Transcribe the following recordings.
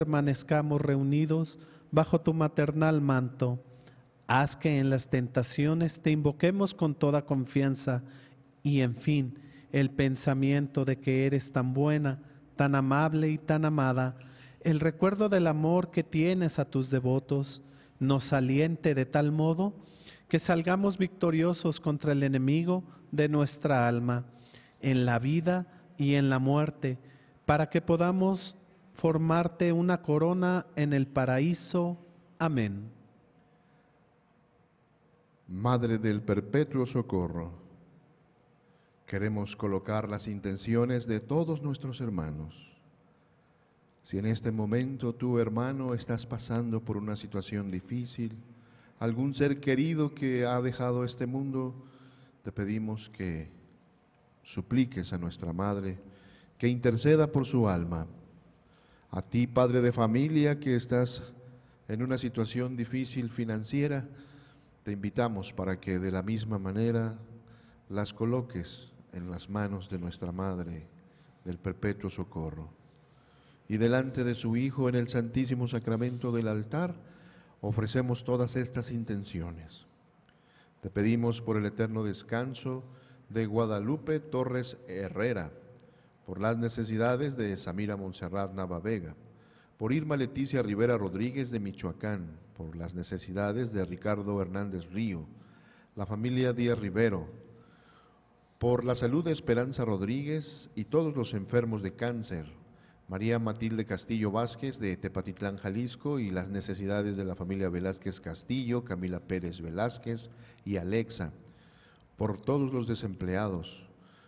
permanezcamos reunidos bajo tu maternal manto. Haz que en las tentaciones te invoquemos con toda confianza y, en fin, el pensamiento de que eres tan buena, tan amable y tan amada, el recuerdo del amor que tienes a tus devotos, nos aliente de tal modo que salgamos victoriosos contra el enemigo de nuestra alma, en la vida y en la muerte, para que podamos formarte una corona en el paraíso. Amén. Madre del Perpetuo Socorro, queremos colocar las intenciones de todos nuestros hermanos. Si en este momento tu hermano estás pasando por una situación difícil, algún ser querido que ha dejado este mundo, te pedimos que supliques a nuestra Madre que interceda por su alma. A ti, padre de familia, que estás en una situación difícil financiera, te invitamos para que de la misma manera las coloques en las manos de nuestra Madre del Perpetuo Socorro. Y delante de su Hijo en el Santísimo Sacramento del altar, ofrecemos todas estas intenciones. Te pedimos por el eterno descanso de Guadalupe Torres Herrera, por las necesidades de Samira Montserrat Nava Vega, por Irma Leticia Rivera Rodríguez de Michoacán, por las necesidades de Ricardo Hernández Río, la familia Díaz Rivero, por la salud de Esperanza Rodríguez y todos los enfermos de cáncer, María Matilde Castillo Vázquez de Tepatitlán, Jalisco, y las necesidades de la familia Velázquez Castillo, Camila Pérez Velázquez y Alexa, por todos los desempleados,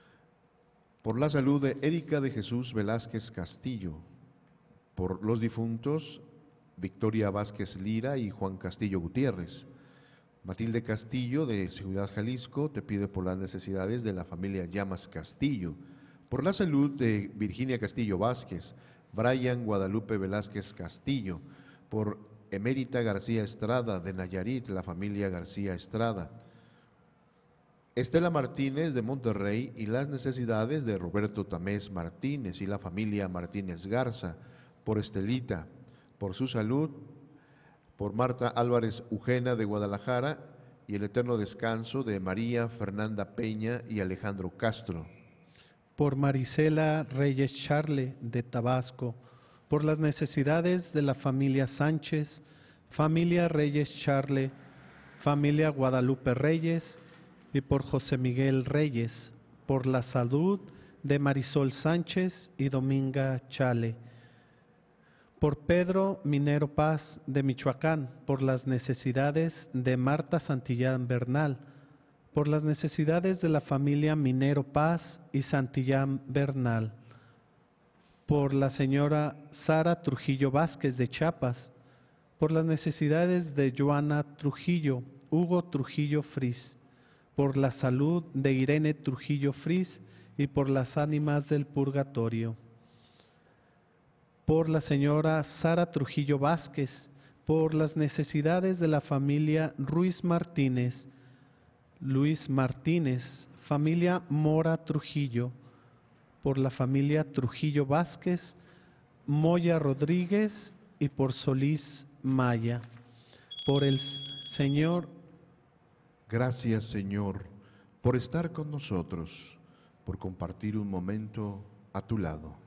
por la salud de Erika de Jesús Velázquez Castillo, por los difuntos Victoria Vázquez Lira y Juan Castillo Gutiérrez. Matilde Castillo de Ciudad Jalisco te pide por las necesidades de la familia Llamas Castillo, por la salud de Virginia Castillo Vázquez, Brian Guadalupe Velázquez Castillo, por Emérita García Estrada de Nayarit, la familia García Estrada, Estela Martínez de Monterrey y las necesidades de Roberto Tamés Martínez y la familia Martínez Garza, por Estelita, por su salud, por Marta Álvarez Ujena de Guadalajara y el eterno descanso de María Fernanda Peña y Alejandro Castro. Por Marisela Reyes Charle de Tabasco, por las necesidades de la familia Sánchez, familia Reyes Charle, familia Guadalupe Reyes y por José Miguel Reyes, por la salud de Marisol Sánchez y Dominga Chale, por Pedro Minero Paz de Michoacán, por las necesidades de Marta Santillán Bernal, por las necesidades de la familia Minero Paz y Santillán Bernal, por la señora Sara Trujillo Vázquez de Chiapas, por las necesidades de Joana Trujillo, Hugo Trujillo Fris, por la salud de Irene Trujillo Fris y por las ánimas del purgatorio, por la señora Sara Trujillo Vázquez, por las necesidades de la familia Ruiz Martínez, Luis Martínez, familia Mora Trujillo, por la familia Trujillo Vázquez, Moya Rodríguez y por Solís Maya. Por el Señor. Gracias, Señor, por estar con nosotros, por compartir un momento a tu lado.